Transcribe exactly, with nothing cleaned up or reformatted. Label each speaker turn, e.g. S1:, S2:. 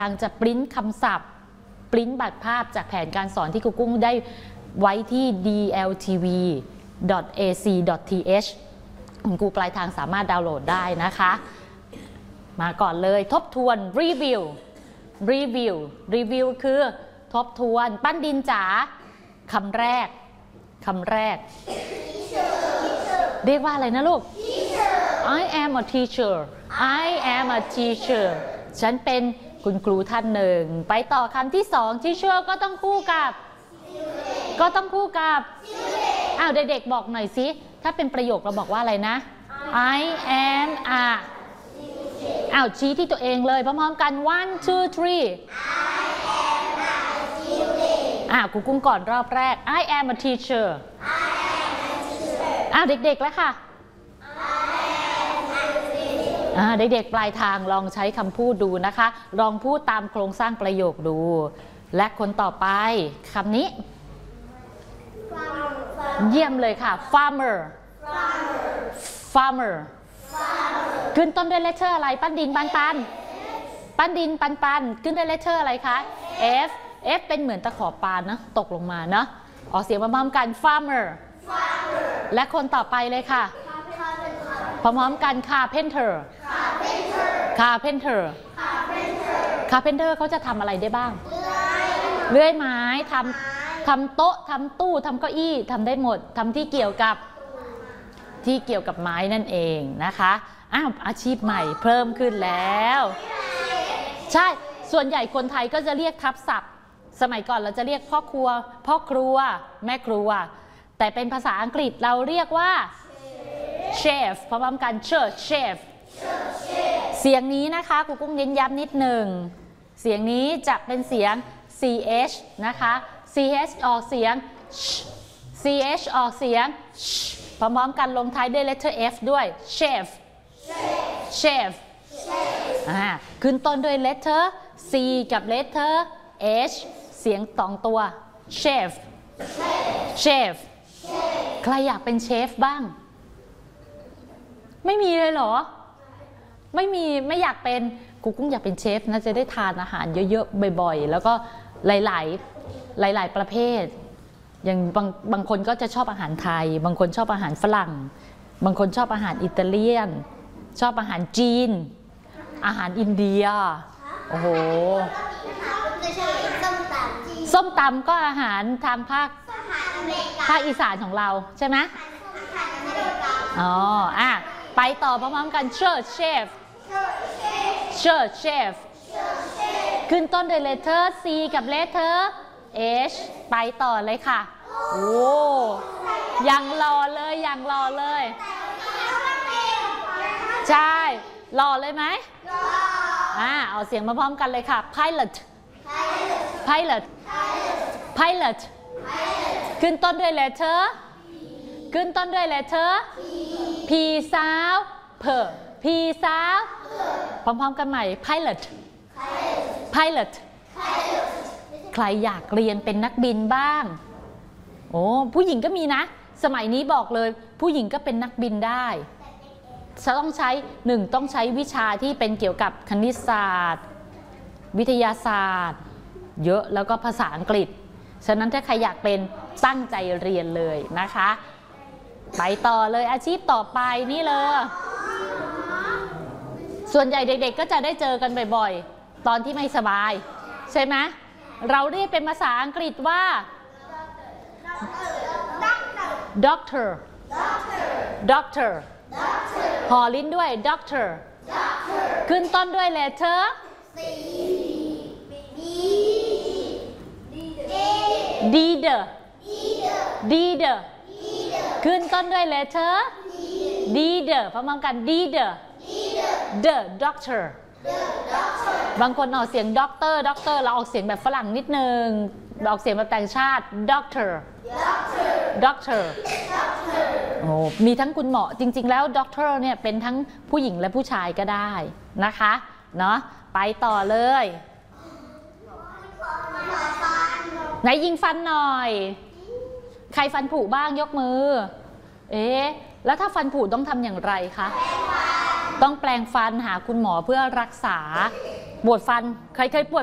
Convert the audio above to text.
S1: ทางจะปริ้นคำศัพท์ปริ้นบัตรภาพจากแผนการสอนที่ครูกุ้งได้ไว้ที่ ดี แอล ที วี ดอท เอ ซี ดอท ที เอช คุณครูปลายทางสามารถดาวน์โหลดได้นะคะมาก่อนเลยทบทวนรีวิวรีวิวรีวิวคือทบทวนปั้นดินจ๋าคำแรกคำแรก เรียกว่าอะไรนะลูก I am a teacher I am a teacher ฉันเป็นคุณครูท่านหนึ่งไปต่อคำที่สอง teacher ก็ต้องคู่กับก็ต้องคู่กับอ้าวเด็กๆบอกหน่อยสิถ้าเป็นประโยคเราบอกว่าอะไรนะ I am a อ้าวชี้ที่ตัวเองเลยพร้อมๆกัน one two threeอ้าวครูกุ้งก่อนรอบแรก I am a teacher อ้าวเด็กๆแล้วค่ะเด็กๆปลายทางลองใช้คำพูดดูนะคะลองพูดตามโครงสร้างประโยคดูและคนต่อไปคำนี้ เยี่ยมเลยค่ะ farmer farmer ขึ้นต้นด้วย letter อะไรปั้นดินปันปันปั้นดินปันปันขึ้นด้วย letter อะไรคะ F F เป็นเหมือนตะขอปลานะตกลงมาเนาะออกเสียงพร้อมๆกัน farmer และคนต่อไปเลยค่ะพร้อมๆกัน carpenter carpenter carpenter เขาจะทำอะไรได้บ้างเลื่อยไม้ทำทำโต๊ะทำตู้ทำเก้าอี้ทำได้หมดทำที่เกี่ยวกับที่เกี่ยวกับไม้นั่นเองนะคะอ้าวอาชีพใหม่เพิ่มขึ้นแล้วใช่ส่วนใหญ่คนไทยก็จะเรียกทับศัพท์สมัยก่อนเราจะเรียกพ่อครัวพ่อครัวแม่ครัวแต่เป็นภาษาอังกฤษเราเรียกว่าเชฟพร้อมกันเชฟเชฟเสียงนี้นะคะครูกุ้งเน้นย้ำนิดหนึ่งเสียงนี้จะเป็นเสียง ซี เอช นะคะ ซี เอช ออกเสียง ซี เอช ออกเสียงพร้อมๆกันลงท้ายด้วย letter F ด้วย chef chef อ่าขึ้นต้นด้วย letter C กับ letter H เสียงสองตัว chef chef ใครอยากเป็นเชฟบ้างไม่มีเลยเหรอไม่มีไม่อยากเป็นครูกุ้งอยากเป็นเชฟนะจะได้ทานอาหารเยอะๆบ่อยๆแล้วก็หลายๆหลายๆประเภทอย่างบางบางคนก็จะชอบอาหารไทยบางคนชอบอาหารฝรั่งบางคนชอบอาหารอิตาเลียนชอบอาหารจีนอาหารอินเดียโอ้โหส้มตำก็อาหารทางภาคภาคอีสานของเราใช่ไหมอ๋ออ่ะไปต่อพร้อมๆกัน church chef church chef ขึ้นต้นด้วย letter C กับ letter H ไปต่อเลยค่ะโอ้ยังรอเลยยังรอเลยใช่รอเลยไหมอ่าเอาเสียงมาพร้อมกันเลยค่ะ pilot pilot pilot ขึ้นต้นด้วย letter ขึ้นต้นด้วย letter P สาว P P สาวพร้อมๆกันใหม่ pilot pilot ใครอยากเรียนเป็นนักบินบ้างโอ้ผู้หญิงก็มีนะสมัยนี้บอกเลยผู้หญิงก็เป็นนักบินได้จะต้องใช้หนึ่งต้องใช้วิชาที่เป็นเกี่ยวกับคณิตศาสตร์วิทยาศาสตร์เยอะแล้วก็ภาษาอังกฤษฉะนั้นถ้าใครอยากเป็นตั้งใจเรียนเลยนะคะไปต่อเลยอาชีพต่อไปนี่เลยส่วนใหญ่เด็กๆก็จะได้เจอกันบ่อยๆตอนที่ไม่สบายใช่ไหมเราเรียกเป็นภาษาอังกฤษว่า doctor doctor ห่อลิ้นด้วย doctor ขึ้นต้นด้วย letter leader leader ขึ้นต้นด้วย letter leader พร้อมๆกัน leader the doctor บางคนออกเสียงด็อกเตอร์ด็อกเตอร์เราออกเสียงแบบฝรั่งนิดนึงออกเสียงแบบต่างชาติ doctor doctor โอ้มีทั้งคุณหมอจริงๆแล้ว doctor เนี่ยเป็นทั้งผู้หญิงและผู้ชายก็ได้นะคะเนาะไปต่อเลยไหนยิงฟันหน่อยใครฟันผุบ้างยกมือเอ๊ะแล้วถ้าฟันผุต้องทำอย่างไรคะต้องแปลงฟันหาคุณหมอเพื่อรักษาปวดฟันใครเคยปวด